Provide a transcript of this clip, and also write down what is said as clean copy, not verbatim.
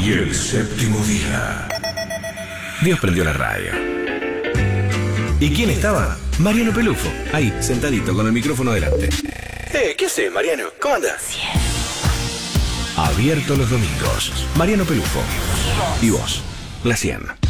Y el séptimo día, Dios prendió la radio. ¿Y quién estaba? Mariano Pelufo, ahí, sentadito, con el micrófono delante. ¿Qué haces, Mariano? ¿Cómo andas? Abierto los domingos. Mariano Pelufo. Y vos, la 100.